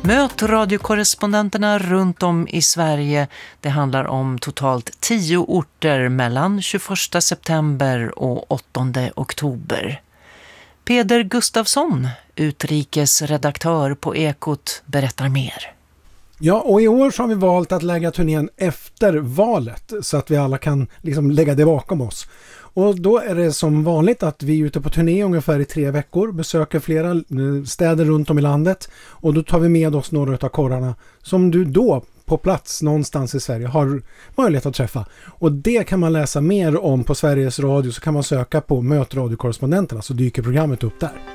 Möt radiokorrespondenterna runt om i Sverige. Det handlar om totalt 10 orter mellan 21 september och 8 oktober. Peder Gustafsson, utrikesredaktör på Ekot, berättar mer. Ja, och i år så har vi valt att lägga turnén efter valet så att vi alla kan liksom lägga det bakom oss. Och då är det som vanligt att vi är ute på turné ungefär i 3 veckor, besöker flera städer runt om i landet och då tar vi med oss några av korrarna som du då på plats någonstans i Sverige har möjlighet att träffa. Och det kan man läsa mer om på Sveriges Radio, så kan man söka på Möt radiokorrespondenterna så dyker programmet upp där.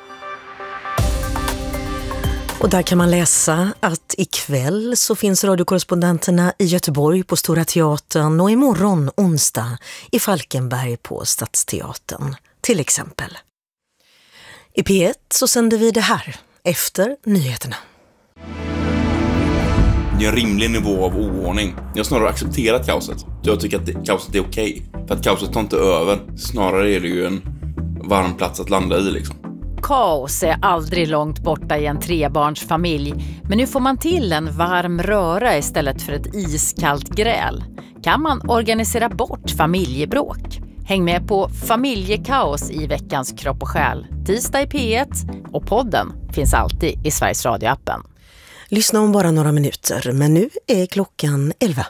Och där kan man läsa att ikväll så finns radiokorrespondenterna i Göteborg på Stora Teatern och imorgon onsdag i Falkenberg på Stadsteatern till exempel. I P1 så sänder vi det här efter nyheterna. Det är en rimlig nivå av oordning. Jag har snarare accepterat kaoset. Jag tycker att kaoset är okej. För att kaoset tar inte över. Snarare är det ju en varm plats att landa i liksom. Kaos är aldrig långt borta i en 3-barnsfamilj, men nu får man till en varm röra istället för ett iskallt gräl. Kan man organisera bort familjebråk? Häng med på Familjekaos i veckans Kropp och själ. Tisdag i P1 och podden finns alltid i Sveriges Radio-appen. Lyssna om bara några minuter, men nu är klockan 11.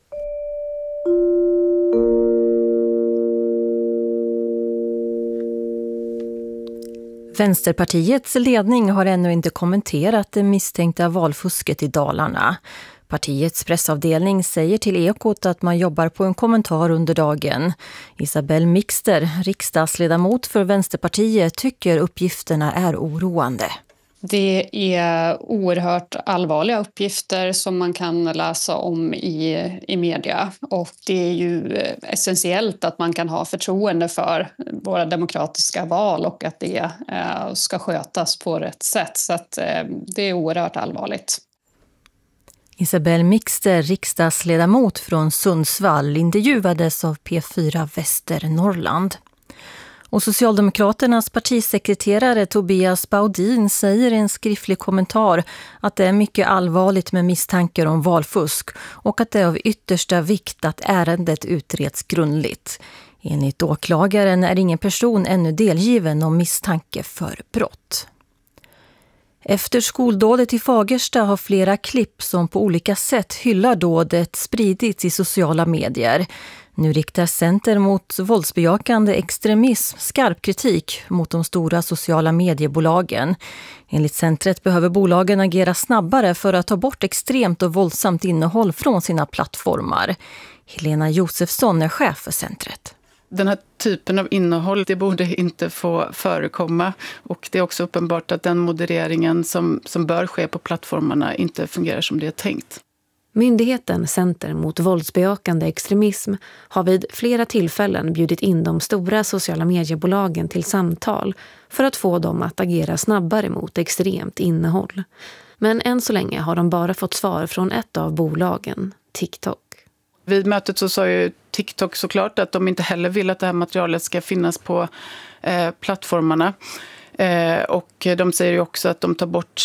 Vänsterpartiets ledning har ännu inte kommenterat det misstänkta valfusket i Dalarna. Partiets pressavdelning säger till Ekot att man jobbar på en kommentar under dagen. Isabelle Mixter, riksdagsledamot för Vänsterpartiet, tycker uppgifterna är oroande. Det är oerhört allvarliga uppgifter som man kan läsa om i media, och det är ju essentiellt att man kan ha förtroende för våra demokratiska val och att det ska skötas på rätt sätt, så att det är oerhört allvarligt. Isabelle Mixter, riksdagsledamot från Sundsvall, intervjuades av P4 Västernorrland. Och Socialdemokraternas partisekreterare Tobias Baudin säger i en skriftlig kommentar att det är mycket allvarligt med misstankar om valfusk och att det är av yttersta vikt att ärendet utreds grundligt. Enligt åklagaren är ingen person ännu delgiven om misstanke för brott. Efter skoldådet i Fagersta har flera klipp som på olika sätt hyllar dådet spridits i sociala medier. Nu riktar Center mot våldsbejakande extremism skarp kritik mot de stora sociala mediebolagen. Enligt centret behöver bolagen agera snabbare för att ta bort extremt och våldsamt innehåll från sina plattformar. Helena Josefsson är chef för centret. Den här typen av innehåll, det borde inte få förekomma, och det är också uppenbart att den modereringen som bör ske på plattformarna inte fungerar som det är tänkt. Myndigheten Center mot våldsbejakande extremism har vid flera tillfällen bjudit in de stora sociala mediebolagen till samtal för att få dem att agera snabbare mot extremt innehåll. Men än så länge har de bara fått svar från ett av bolagen, TikTok. Vid mötet så sa ju TikTok såklart att de inte heller vill att det här materialet ska finnas på plattformarna. Och de säger ju också att de tar bort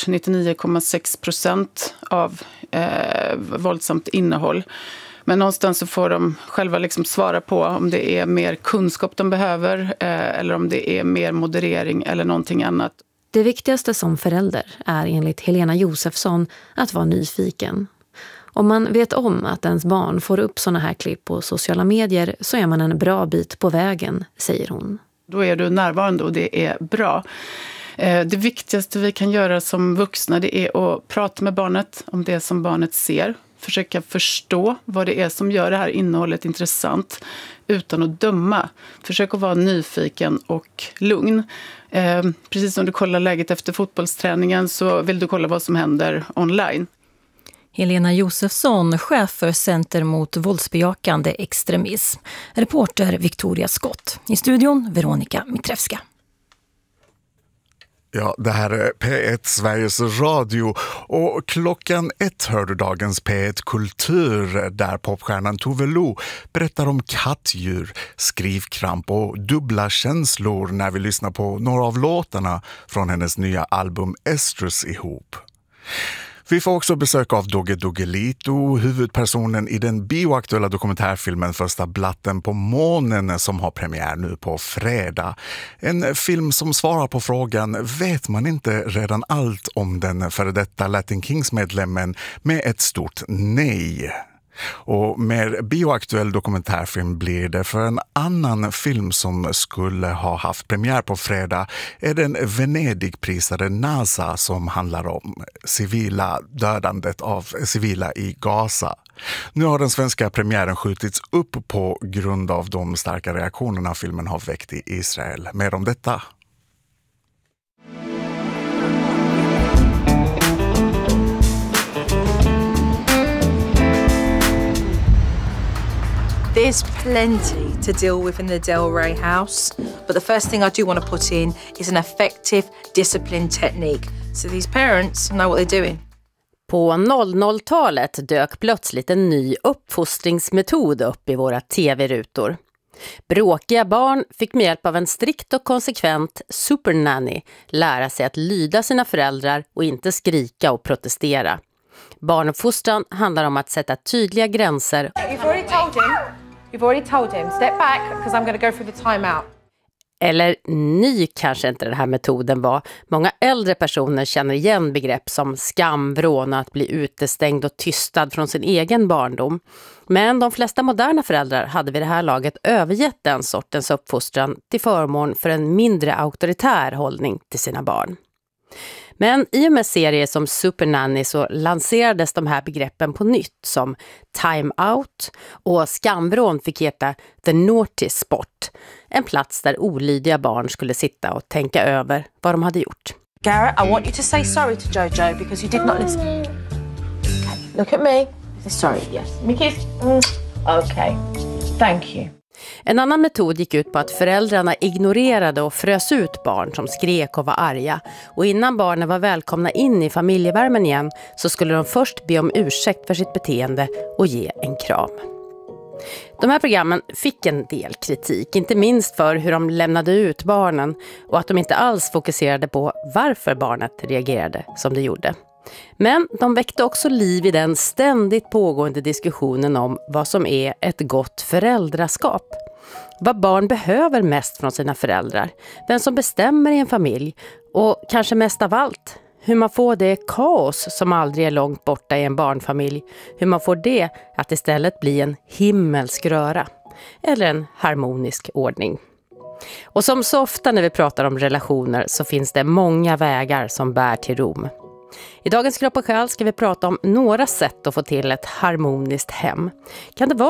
99,6% av våldsamt innehåll. Men någonstans så får de själva liksom svara på om det är mer kunskap de behöver eller om det är mer moderering eller någonting annat. Det viktigaste som förälder är enligt Helena Josefsson att vara nyfiken. Om man vet om att ens barn får upp såna här klipp på sociala medier så är man en bra bit på vägen, säger hon. Då är du närvarande och det är bra. Det viktigaste vi kan göra som vuxna, det är att prata med barnet om det som barnet ser. Försöka förstå vad det är som gör det här innehållet intressant utan att döma. Försök att vara nyfiken och lugn. Precis som du kollar läget efter fotbollsträningen så vill du kolla vad som händer online. Helena Josefsson, chef för Center mot våldsbejakande extremism. Reporter Victoria Skott. I studion Veronica Mitrevska. Ja, det här är P1 Sveriges Radio och klockan 1 hör du dagens P1 Kultur där popstjärnan Tove Lo berättar om kattdjur, skrivkramp och dubbla känslor när vi lyssnar på några av låtarna från hennes nya album Estrus ihop. Vi får också besök av Dogge Doggelito, huvudpersonen i den bioaktuella dokumentärfilmen Första blatten på månen som har premiär nu på fredag. En film som svarar på frågan, vet man inte redan allt om den före detta Latin Kings-medlemmen, med ett stort nej. Och mer bioaktuell dokumentärfilm blir det, för en annan film som skulle ha haft premiär på fredag är den Venedig-prisade NASA som handlar om dödandet av civila i Gaza. Nu har den svenska premiären skjutits upp på grund av de starka reaktionerna filmen har väckt i Israel. Mer om detta. There's plenty to deal with in the Del Rey house, but the first thing I do want to put in is an effective discipline technique, so these parents know what they're doing. På 00-talet dök plötsligt en ny uppfostringsmetod upp i våra tv-rutor. Bråkiga barn fick med hjälp av en strikt och konsekvent supernanny lära sig att lyda sina föräldrar och inte skrika och protestera. Barnuppfostran handlar om att sätta tydliga gränser. You've already told him. Step back because I'm going to go through the timeout. Eller ny kanske inte den här metoden var. Många äldre personer känner igen begrepp som skam, vrån, att bli utestängd och tystad från sin egen barndom. Men de flesta moderna föräldrar hade vid det här laget övergett den sortens uppfostran till förmån för en mindre auktoritär hållning till sina barn. Men i och med serier som Supernanny så lanserades de här begreppen på nytt som time out, och skamvrån fick heta the naughty spot, en plats där olydiga barn skulle sitta och tänka över vad de hade gjort. Garrett, I want you to say sorry to Jojo because you did not listen. Okay, look at me. Sorry, yes. Mickey? Okay, thank you. En annan metod gick ut på att föräldrarna ignorerade och frös ut barn som skrek och var arga. Och innan barnen var välkomna in i familjevärmen igen så skulle de först be om ursäkt för sitt beteende och ge en kram. De här programmen fick en del kritik, inte minst för hur de lämnade ut barnen och att de inte alls fokuserade på varför barnet reagerade som det gjorde. Men de väckte också liv i den ständigt pågående diskussionen om vad som är ett gott föräldraskap. Vad barn behöver mest från sina föräldrar, vem som bestämmer i en familj och kanske mest av allt, hur man får det kaos som aldrig är långt borta i en barnfamilj, hur man får det att istället bli en himmelsk röra eller en harmonisk ordning. Och som så ofta när vi pratar om relationer så finns det många vägar som bär till Rom. I dagens Kropp och själ ska vi prata om några sätt att få till ett harmoniskt hem. Kan det vara